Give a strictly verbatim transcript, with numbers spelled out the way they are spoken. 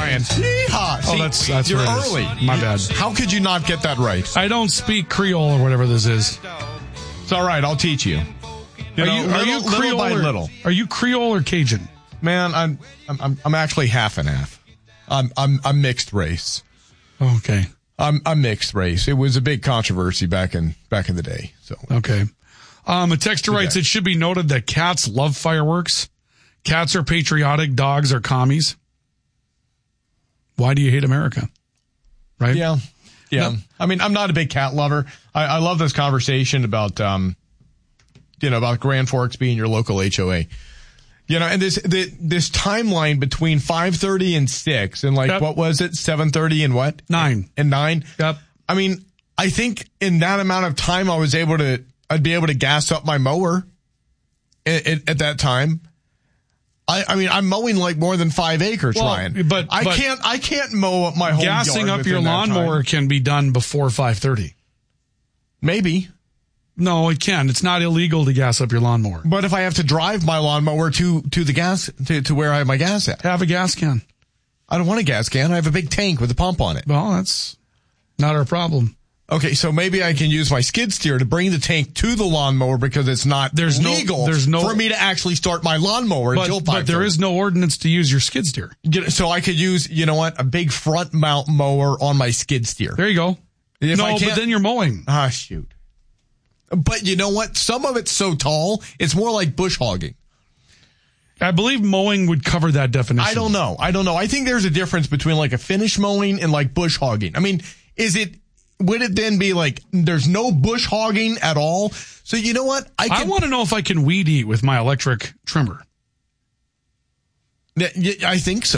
Ryan. Yeehaw. Oh, See, that's that's you're what it early. is. My bad. How could you not get that right? I don't speak Creole or whatever this is. It's all right. I'll teach you. You are know, you, little, are you little Creole by or, little? Are you Creole or Cajun? Man, I'm I'm I'm actually half and half. I'm I'm I'm mixed race. Okay. I'm I'm mixed race. It was a big controversy back in back in the day. So okay. Um, a texter writes, Okay. it should be noted that cats love fireworks. Cats are patriotic. Dogs are commies. Why do you hate America? Right? Yeah. Yeah. No. I mean, I'm not a big cat lover. I, I love this conversation about, um, you know, about Grand Forks being your local H O A. You know, and this, the, this timeline between five thirty and six and like, Yep. what was it? seven thirty and what? Nine. And nine? Yep. I mean, I think in that amount of time I was able to, I'd be able to gas up my mower at, at, at that time. I, I mean, I'm mowing like more than five acres, Well, Ryan. but- I but can't, I can't mow up my whole Gassing yard up your within that time. lawnmower can be done before five thirty. Maybe. No, it can. It's not illegal to gas up your lawnmower. But if I have to drive my lawnmower to, to the gas, to, to where I have my gas at, Have a gas can. I don't want a gas can. I have a big tank with a pump on it. Well, that's not our problem. Okay, so maybe I can use my skid steer to bring the tank to the lawnmower because it's not There's no- legal there's no- for me to actually start my lawnmower until But, five but there is no ordinance to use your skid steer. So I could use, you know what, a big front mount mower on my skid steer. There you go. If no, I but can't- then you're mowing. Ah, shoot. But you know what? Some of it's so tall, it's more like bush hogging. I believe mowing would cover that definition. I don't know. I don't know. I think there's a difference between like a finish mowing and like bush hogging. I mean, is it, would it then be like there's no bush hogging at all? So you know what? I I can, want to know if I can weed eat with my electric trimmer. I think so.